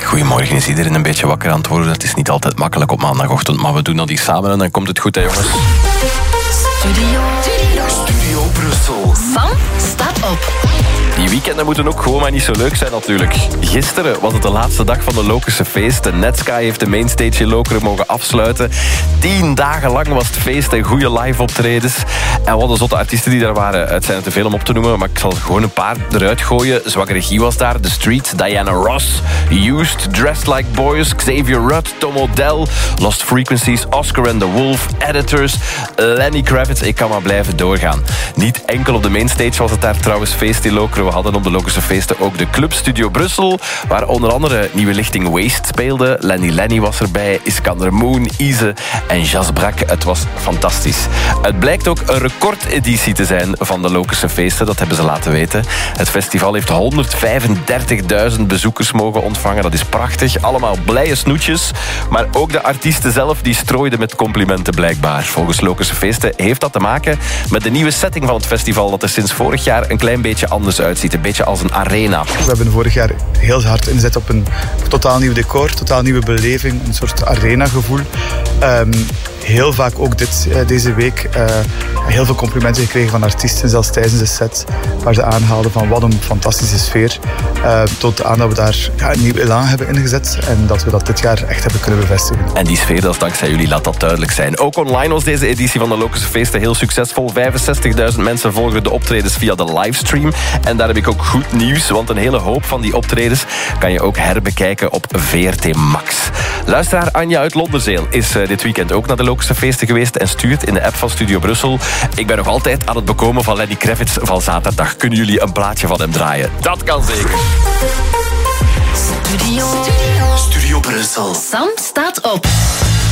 Goedemorgen, is iedereen een beetje wakker aan het worden? Het is niet altijd makkelijk op maandagochtend, maar we doen dat hier samen en dan komt het goed, hè jongens? Studio Brussel. Sam staat op. Die weekenden moeten ook gewoon maar niet zo leuk zijn natuurlijk. Gisteren was het de laatste dag van de Lokerse feesten. Netsky heeft de mainstage in Lokeren mogen afsluiten. 10 dagen lang was het feest en goede live optredens. En wat een zotte artiesten die daar waren. Het zijn er te veel om op te noemen, maar ik zal er gewoon een paar eruit gooien. Zwakke Regie was daar, The Streets, Diana Ross, Used, Dressed Like Boys, Xavier Rudd, Tom Odell, Lost Frequencies, Oscar and the Wolf, Editors, Lenny Kravitz. Ik kan maar blijven doorgaan. Niet enkel op de mainstage was het daar trouwens feest in Lokeren. We hadden op de Lokerse feesten ook de Club Studio Brussel, waar onder andere nieuwe lichting Waste speelde. Lenny was erbij, Iskander Moon, Ize en Jas Brak. Het was fantastisch. Het blijkt ook een recordeditie te zijn van de Lokerse feesten, dat hebben ze laten weten. Het festival heeft 135.000 bezoekers mogen ontvangen. Dat is prachtig. Allemaal blije snoetjes. Maar ook de artiesten zelf die strooiden met complimenten blijkbaar. Volgens Lokerse feesten heeft dat te maken met de nieuwe setting van het festival, dat er sinds vorig jaar een klein beetje anders uitziet. Een beetje als een arena. We hebben vorig jaar heel hard ingezet op een totaal nieuw decor, totaal nieuwe beleving, een soort arena-gevoel. Heel vaak ook deze week heel veel complimenten gekregen van artiesten, zelfs tijdens de set, waar ze aanhaalden van wat een fantastische sfeer. Tot aan dat we daar een nieuw elan hebben ingezet en dat we dat dit jaar echt hebben kunnen bevestigen. En die sfeer, dat is dankzij jullie, laat dat duidelijk zijn. Ook online was deze editie van de Lokerse feesten heel succesvol. 65.000 mensen volgen de optredens via de livestream. En daar heb ik ook goed nieuws, want een hele hoop van die optredens kan je ook herbekijken op VRT Max. Luisteraar Anja uit Londerzeel is dit weekend ook naar de Lokerse feesten geweest en stuurt in de app van Studio Brussel: ik ben nog altijd aan het bekomen van Lenny Kravitz van zaterdag. Kunnen jullie een plaatje van hem draaien? Dat kan zeker. Studio Brussel. Sam staat op.